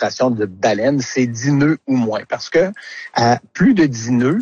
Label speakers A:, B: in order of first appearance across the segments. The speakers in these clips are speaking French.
A: concentration de baleines, c'est 10 nœuds ou moins. Parce que à plus de 10 nœuds,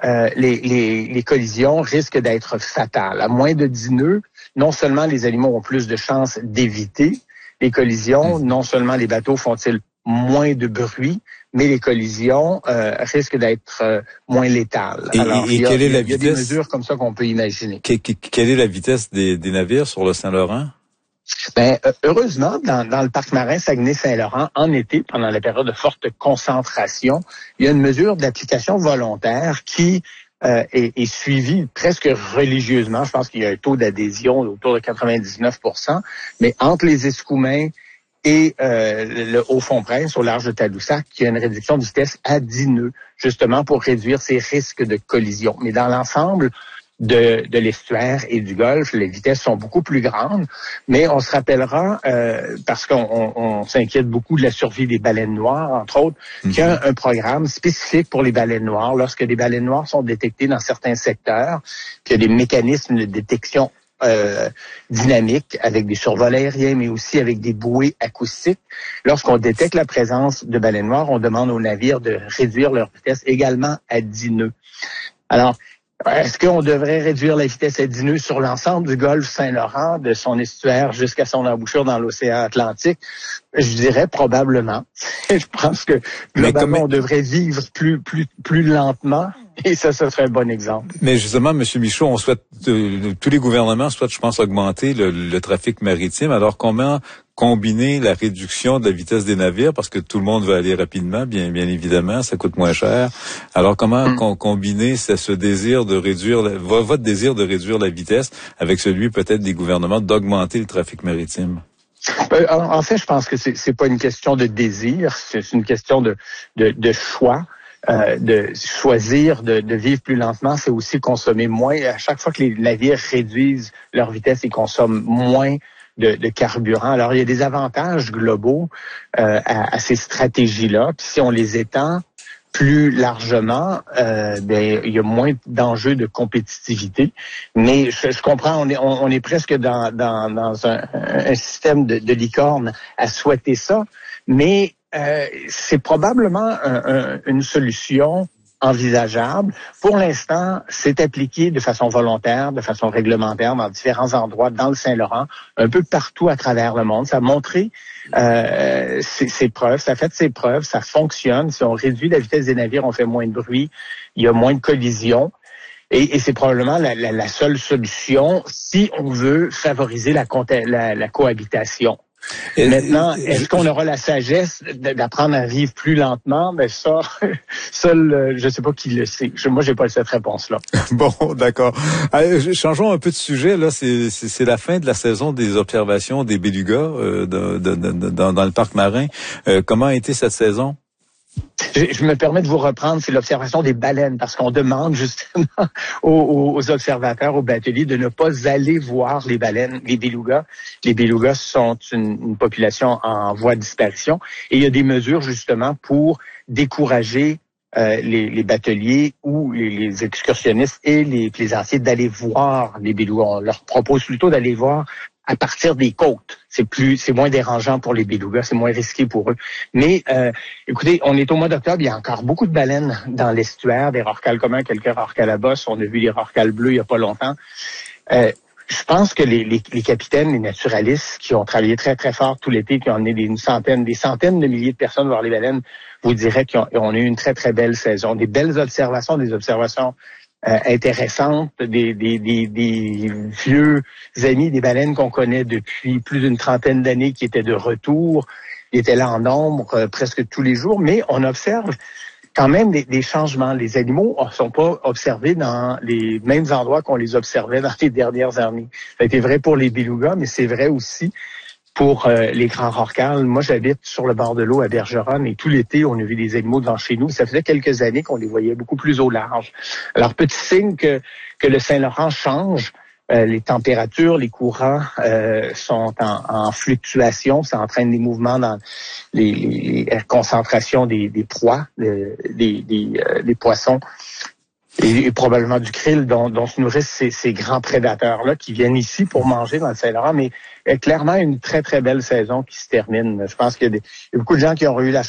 A: les collisions risquent d'être fatales. À moins de 10 nœuds, non seulement les animaux ont plus de chances d'éviter les collisions, non seulement les bateaux font-ils moins de bruit, mais les collisions risquent d'être moins létales. Alors,
B: il y a
A: des mesures comme ça qu'on peut imaginer.
B: Quelle est la vitesse des navires sur le Saint-Laurent?
A: Heureusement, dans le parc marin Saguenay-Saint-Laurent, en été, pendant la période de forte concentration, il y a une mesure d'application volontaire qui est suivie presque religieusement. Je pense qu'il y a un taux d'adhésion autour de 99%, mais entre les Escoumins et le Haut-Fond-Prince, au large de Tadoussac, il y a une réduction de vitesse à 10 nœuds, justement pour réduire ces risques de collision. Mais dans l'ensemble de l'estuaire et du golfe, les vitesses sont beaucoup plus grandes, mais on se rappellera, parce qu'on s'inquiète beaucoup de la survie des baleines noires, entre autres, qu'il y a un programme spécifique pour les baleines noires. Lorsque des baleines noires sont détectées dans certains secteurs, qu'il y a des mécanismes de détection dynamique avec des survols aériens, mais aussi avec des bouées acoustiques. Lorsqu'on détecte la présence de baleines noires, on demande aux navires de réduire leur vitesse également à 10 nœuds. Alors, est-ce qu'on devrait réduire la vitesse à 10 nœuds sur l'ensemble du golfe Saint-Laurent, de son estuaire jusqu'à son embouchure dans l'océan Atlantique? Je dirais probablement. Je pense que globalement, on devrait vivre plus lentement. Et ça serait un bon exemple.
B: Mais justement, M. Michaud, on souhaite, tous les gouvernements souhaitent, je pense, augmenter le trafic maritime. Alors, comment combiner la réduction de la vitesse des navires, parce que tout le monde veut aller rapidement, bien évidemment, ça coûte moins cher. Alors, comment combiner ce désir de réduire, votre désir de réduire la vitesse avec celui peut-être des gouvernements d'augmenter le trafic maritime?
A: En fait, je pense que c'est pas une question de désir, c'est une question de choix. De choisir de vivre plus lentement, c'est aussi consommer moins. À chaque fois que les navires réduisent leur vitesse, ils consomment moins de carburant. Alors, il y a des avantages globaux à ces stratégies-là. Puis si on les étend plus largement, il y a moins d'enjeux de compétitivité. Mais je comprends, on est presque dans un système de licorne à souhaiter ça, mais c'est probablement une solution envisageable. Pour l'instant, c'est appliqué de façon volontaire, de façon réglementaire dans différents endroits dans le Saint-Laurent, un peu partout à travers le monde. Ça a montré ses preuves, ça a fait ses preuves, ça fonctionne. Si on réduit la vitesse des navires, on fait moins de bruit, il y a moins de collisions. Et c'est probablement la seule solution si on veut favoriser la cohabitation. Maintenant, est-ce qu'on aura la sagesse d'apprendre à vivre plus lentement? Ben ça, seul, je sais pas qui le sait. Moi, j'ai pas cette réponse-là.
B: Bon, d'accord. Changeons un peu de sujet. Là, c'est la fin de la saison des observations des bélugas dans le parc marin. Comment a été cette saison?
A: Je me permets de vous reprendre, c'est l'observation des baleines, parce qu'on demande justement aux observateurs, aux bateliers, de ne pas aller voir les baleines, les bélugas. Les bélugas sont une population en voie de disparition, et il y a des mesures justement pour décourager les bateliers ou les excursionnistes et les plaisanciers d'aller voir les bélugas. On leur propose plutôt d'aller voir à partir des côtes. C'est moins dérangeant pour les bélugas, c'est moins risqué pour eux. Mais écoutez, on est au mois d'octobre, il y a encore beaucoup de baleines dans l'estuaire, des rorquals communs, quelques rorquals à bosse. On a vu les rorquals bleus il y a pas longtemps. Je pense que les capitaines, les naturalistes qui ont travaillé très, très fort tout l'été, qui ont emmené des centaines de milliers de personnes voir les baleines, vous diraient qu'on a eu une très, très belle saison. Des belles observations, des observations intéressantes, des vieux amis des baleines qu'on connaît depuis plus d'une trentaine d'années qui étaient de retour. Ils étaient là en nombre presque tous les jours, mais on observe quand même des changements. Les animaux ne sont pas observés dans les mêmes endroits qu'on les observait dans les dernières années. Ça a été vrai pour les bélugas, mais c'est vrai aussi pour les grands rorquals. Moi, j'habite sur le bord de l'eau à Bergeronne et tout l'été, on a vu des animaux devant chez nous. Ça faisait quelques années qu'on les voyait beaucoup plus au large. Alors, petit signe que le Saint-Laurent change. Les températures, les courants sont en fluctuation. Ça entraîne des mouvements dans les concentrations des proies, des poissons. Et probablement du krill dont se nourrissent ces grands prédateurs-là qui viennent ici pour manger dans le Saint-Laurent. Mais clairement, une très, très belle saison qui se termine. Je pense qu'il y a beaucoup de gens qui ont eu la